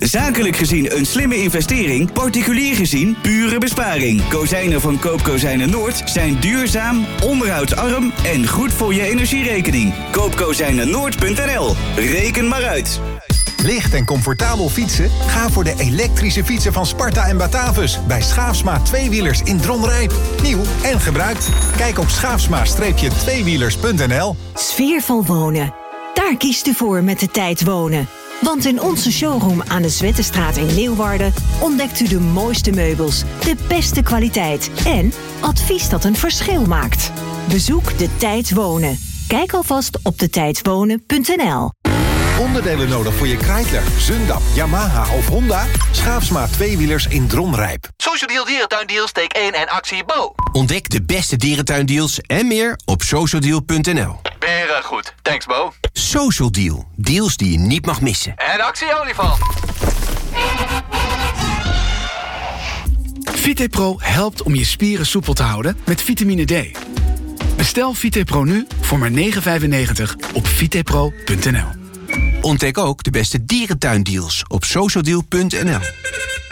Zakelijk gezien een slimme investering, particulier gezien pure besparing. Kozijnen van Koopkozijnen Noord zijn duurzaam, onderhoudsarm en goed voor je energierekening. Koopkozijnennoord.nl. Reken maar uit. Licht en comfortabel fietsen? Ga voor de elektrische fietsen van Sparta en Batavus bij Schaafsma tweewielers in Dronrijp. Nieuw en gebruikt. Kijk op schaafsma-tweewielers.nl. Sfeervol wonen. Daar kiest u voor met de tijd wonen. Want in onze showroom aan de Zwettenstraat in Leeuwarden ontdekt u de mooiste meubels, de beste kwaliteit en advies dat een verschil maakt. Bezoek De Tijd Wonen. Kijk alvast op detijdwonen.nl. Onderdelen nodig voor je Kreidler, Zundap, Yamaha of Honda? Schaafsma tweewielers in Dronrijp. Social Deal Dierentuindeal steek 1 en actie Bo. Ontdek de beste dierentuindeals en meer op socialdeal.nl. Goed, thanks Bo. Social Deal, deals die je niet mag missen. En actie olifant. VitePro helpt om je spieren soepel te houden met vitamine D. Bestel VitePro nu voor maar €9,95 op vitepro.nl. Ontdek ook de beste dierentuindeals op socialdeal.nl.